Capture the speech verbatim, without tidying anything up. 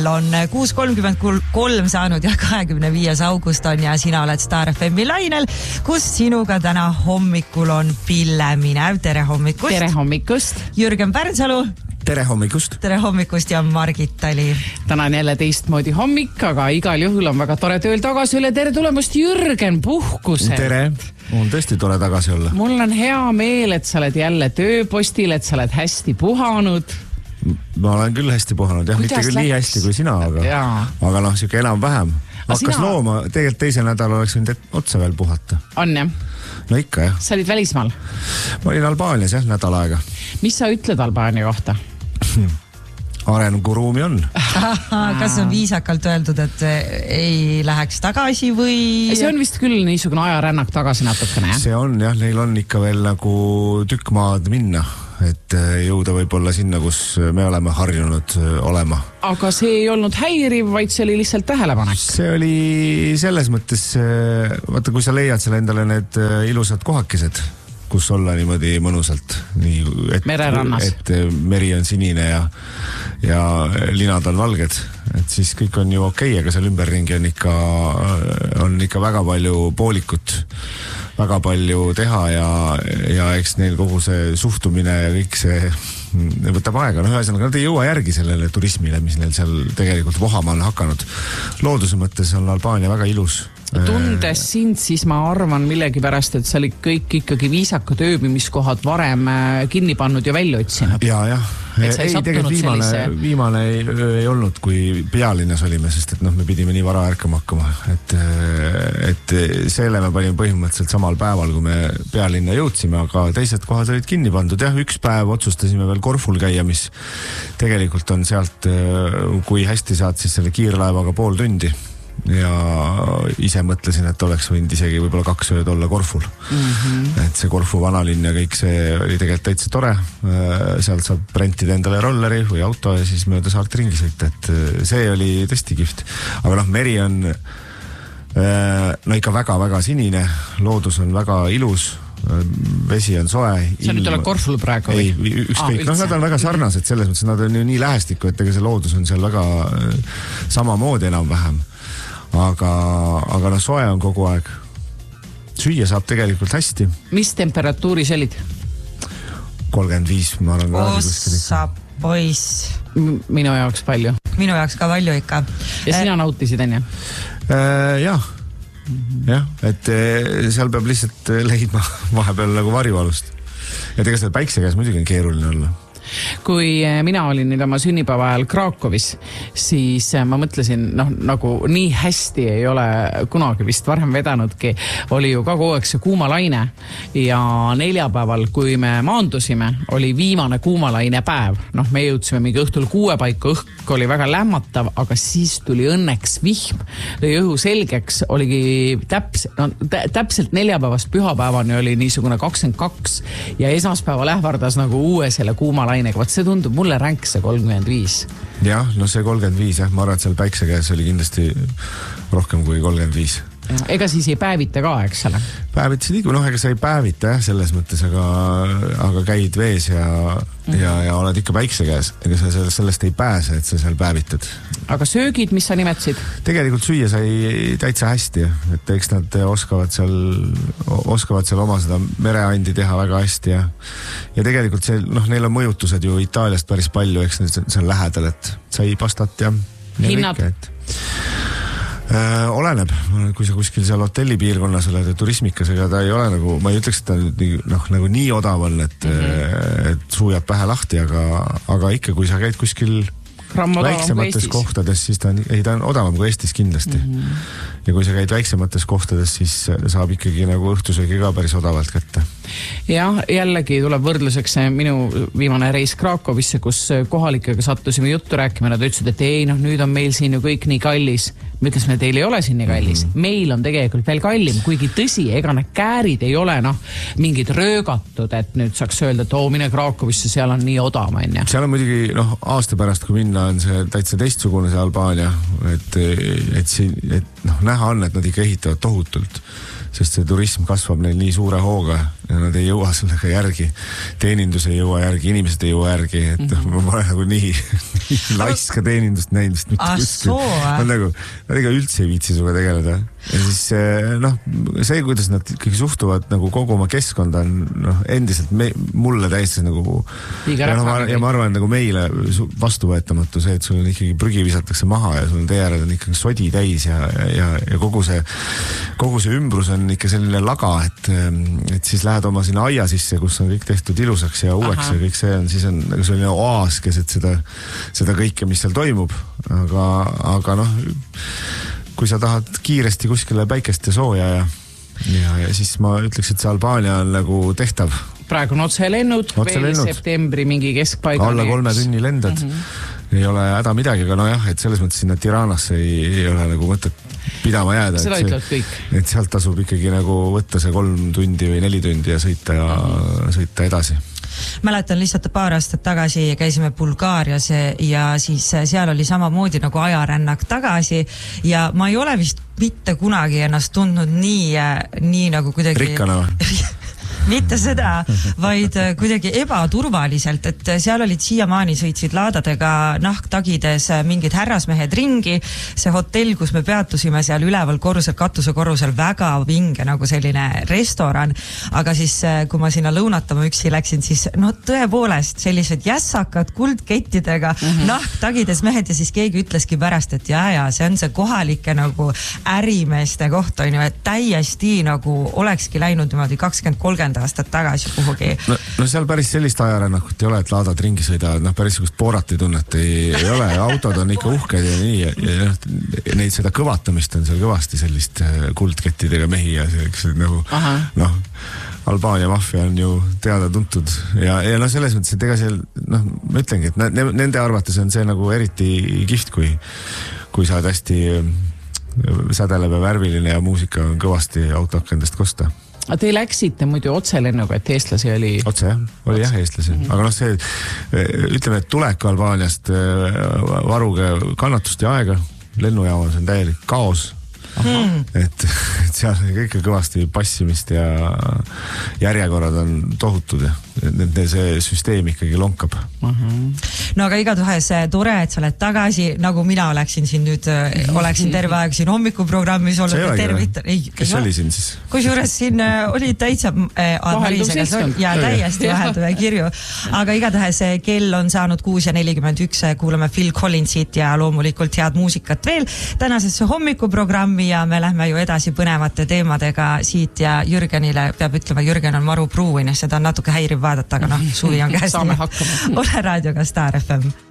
on kuus kolmkümmend kolm saanud ja kahekümne viies august on ja sina oled Star F M-i lainel, kus sinuga täna hommikul on Pille Minev. Tere hommikust! Tere hommikust! Jürgen Pärnsalu. Tere hommikust! Tere hommikust ja Margit Tali. Täna on jälle teistmoodi hommik, aga igal juhul on väga tore tööl tagasi üle. Tere tulemust, Jürgen, puhkusel! Tere! On tõesti tore tagasi olla. Mul on hea meel, et sa oled jälle tööpostil, et sa oled hästi puhanud. Ma olen küll hästi puhanud, jah, mitte küll läks? Nii hästi kui sina, aga, aga noh, siuke enam vähem. Hakkas sina... looma, tegelikult teise nädal oleks võinud otsa veel puhata. On jah? No ikka jah. Sa olid välismaal? Ma olin Albaanias jah, nädal aega. Mis sa ütled Albaania kohta? Arenguruumi on. Kas on viisakalt öeldud, et ei läheks tagasi või? See on vist küll niisugune ajarännak tagasi natukene, jah? See on jah, neil on ikka veel nagu tükk maad minna, et jõuda võib-olla sinna, kus me oleme harjunud olema. Aga see ei olnud häiriv, vaid see oli lihtsalt tähelepanek? See oli selles mõttes, vaata kui sa leiad selle endale need ilusad kohakesed, kus olla niimoodi mõnusalt, nii, et, et meri on sinine ja, ja linad on valged, et siis kõik on ju okei, aga seal ümberringi on ikka, on ikka väga palju poolikut, väga palju teha ja, ja eks neil kogu see suhtumine ja kõik see võtab aega. No ühesõnaga, nad ei jõua järgi sellele turismile, mis neil seal tegelikult vohama on hakanud. Looduse mõttes on Albaania väga ilus. Tundes sind, siis ma arvan millegi pärast, et sa olid kõik ikkagi viisakad ööbimiskohad varem kinni pannud ja välja otsinud. Ja, jah. Ei, ei tegelikult viimane, sellise... viimane ei, ei olnud, kui pealinnas olime, sest et noh, me pidime nii vara ärkama hakkama, et, et selle me panime põhimõtteliselt samal päeval, kui me pealinna jõudsime, aga teised kohad olid kinni pandud. Jah, üks päev otsustasime veel Korful käia, mis tegelikult on sealt, kui hästi saad siis selle kiirlaevaga pool tundi. Ja ise mõtlesin, et oleks võinud isegi võib-olla kaks ööd olla Korful. Mm-hmm. Et see Korfu vanalinn ja kõik see oli tegelikult täitsa tore. Sealt saab rentida endale rolleri või auto ja siis mööda saart ringi sõita. Et see oli tõesti kihvt. Aga noh, meri on no ikka väga-väga sinine. Loodus on väga ilus. Vesi on soe. See nüüd ole Korful praegu? Ei, ükskõik. Ah, no, nad on väga sarnased selles mõttes, nad on ju nii lähestikku, et ega see loodus on seal väga samamoodi enam vähem. Aga, aga noh, soe on kogu aeg. Süüa saab tegelikult hästi. Mis temperatuuris olid? kolmkümmend viis, ma arvan. Ossa poiss. Minu jaoks palju. Minu jaoks ka palju ikka. Ja sina nautisid, enne? Äh, jah. Jah, et seal peab lihtsalt leidma vahepeal nagu varjualust. Ja tegelikult seda päikse käes muidugi on keeruline olla. Kui mina olin nüüd oma sünnipäeva ajal Krakowis, siis ma mõtlesin, noh, nagu nii hästi ei ole kunagi vist varem vedanudki, oli ju ka kogu aeg see kuumalaine ja neljapäeval, kui me maandusime, oli viimane kuumalaine päev. Noh, me jõudsime mingi õhtul kuue paika, õhk oli väga lämmatav, aga siis tuli õnneks vihm. Lõi õhu selgeks, oligi täps, no, täpselt neljapäevast pühapäevani oli niisugune kakskümmend kaks ja esmaspäeval ähvardas nagu uue selle kuumalaine. Vaat see tundub mulle ränk see kolmkümmend viis. Jah, no see kolmkümmend viis, jah, ma arvan, et seal päikse käes oli kindlasti rohkem kui kolmkümmend viis. Ega siis ei päevita ka, eks ole? Päevitasid igu, noh, ega sa ei päevita jah, selles mõttes, aga, aga käid vees ja, mm-hmm. ja, ja oled ikka päikse käes. Ega sa sellest ei pääse, et sa seal päevitad. Aga söögid, mis sa nimetasid? Tegelikult süüa sai täitsa hästi, et eks nad oskavad seal, oskavad seal oma seda mereandi teha väga hästi ja, ja tegelikult see, noh, neil on mõjutused ju Itaaliast päris palju, eks see on lähedal, et sai pastat ja, ja hinnad? Kõike, et Äh, oleneb, kui sa kuskil seal hotelli piirkonnas oled ja turismikas, ega ta ei ole nagu, ma ei ütleks, et ta nii, noh, nagu nii odav on, et, mm-hmm. et suujab pähe lahti, aga, aga ikka, kui sa käid kuskil väiksemates kohtades, siis ta on, ei, ta on odavam kui Eestis kindlasti. Mm-hmm. Ja kui sa käid väiksemates kohtades, siis saab ikkagi nagu õhtusöögi ka päris odavalt kätte. Jah, jällegi tuleb võrdluseks minu viimane reis Krakowisse, kus kohalikega sattusime juttu rääkima. Nad ütlesid, et ei, noh, nüüd on meil siin ju kõik nii kallis. Me ütlesime, et teil ei ole siin nii kallis. Mm-hmm. Meil on tegelikult veel kallim, kuigi tõsi, ega need käärid ei ole noh, mingid röögatud, et nüüd saaks öelda, et oo, mine Krakowisse, seal on nii odav. Seal on muidugi, noh, aasta pärast, kui minna, on see täitsa teistsugune see Albaania, et, et, siin, et noh, näha on, et nad ikka ehitavad tohutult, sest see turism kasvab neil nii suure hooga ja nad ei jõua sulle ka järgi. Teenindus ei jõua järgi, inimesed ei jõua järgi, et mm -hmm. ma olen nagu nii, nii laiska teenindust näinud vist mitte kuskil. Ma nagu, nad ega üldse ei viitsi suga tegeleda. Ja siis noh, see, kuidas nad ikkagi suhtuvad nagu kogu oma keskkonda on noh, endiselt me, mulle täiesti nagu ja, no, ma, ja ma arvan, nagu meile vastuvõetamatu see, et sul on ikkagi prügi visatakse maha ja sul on tee ääred on ikkagi sodi täis ja, ja, ja kogu see kogu see ümbrus on ikka selline laga, et, et siis lähed oma sinna aia sisse, kus on kõik tehtud ilusaks ja uueks Aha. ja kõik see on, siis on nagu selline oaas keset seda, seda kõike, mis seal toimub, aga, aga noh, kui sa tahad kiiresti kuskile päikest ja sooja ja, ja, ja siis ma ütleks, et see Albaania on nagu tehtav. Praegu on otselennud, otse veel lennud. Septembri mingi keskpaigani. Alla kolme tunni lendad. Mm -hmm. Ei ole häda midagi, aga no jah, et selles mõttes sinna Tiranasse ei, ei ole nagu mõtet pidama jääda. Seda ütlevad kõik. Et sealt tasub ikkagi nagu võtta see kolm tundi või neli tundi ja sõita, ja, mm -hmm. sõita edasi. Mäletan lihtsalt paar aastat tagasi käisime Bulgaarias ja siis seal oli samamoodi nagu ajarännak tagasi ja ma ei ole vist mitte kunagi ennast tundnud nii, nii nagu kuidagi... Rikkana või? Mitte seda, vaid kuidagi ebaturvaliselt, et seal olid siiamaani sõitsid laadadega nahktagides mingid härrasmehed ringi. See hotell, kus me peatusime seal üleval korrusel, katuse korrusel, väga vinge nagu selline restoran. Aga siis, kui ma sinna lõunatama üksi läksin, siis no tõepoolest sellised jässakad kuldkettidega mm -hmm. nahktagides mehed ja siis keegi ütleski pärast, et jaa, jaa, see on see kohalike nagu ärimeeste koht, on ju, et täiesti nagu olekski läinud niimoodi kakskümmend kolmkümmend aastat tagasi kuhugi. No, no seal päris sellist ajarännakut ei ole, et laadad ringi sõidavad, noh päris sellist poorat ei tunnet ei, ei ole, autod on ikka uhked ja nii ja, ja neid seda kõvatamist on seal kõvasti sellist kuldkettidega mehi ja selleks nagu noh, Albaania maffia on ju teada-tuntud ja, ja noh, selles mõttes, et ega seal noh, ma ütlengi, et ne, nende arvates on see nagu eriti kihvt, kui kui sa oled hästi sädeleb ja värviline ja muusika on kõvasti autoakendest kosta. Te läksite muidu otselennuga, et eestlasi oli... Otse jah, oli jah eestlasi. Mm -hmm. Aga noh, see, ütleme, et tulek Albaaniast varuge kannatust ja aega. Lennujaamas on täielik kaos. Hmm. Et, et seal on kõik kõvasti passimist ja järjekorrad on tohutud ja nende see süsteem ikkagi lonkab. Uh-huh. No aga igatahes tore, et sa oled tagasi, nagu mina oleksin siin nüüd, oleksin terve aeg siin hommikuprogrammis olnud. Tervit... Ei, kes oli siin siis? Kusjuures siin oli täitsa äh, ja täiesti vahelduve kirju. Aga igatahes kell on saanud kuus ja nelikümmend üks, kuulame Phil Collinsit ja loomulikult head muusikat veel tänasesse hommikuprogrammi ja me lähme ju edasi põnevate teemadega siit ja Jürgenile peab ütlema, Jürgen on maru pruuin ja seda on natuke häiriv vaadata, aga noh, suvi on käes. Saame hakkama. Ole raadioga Star F M.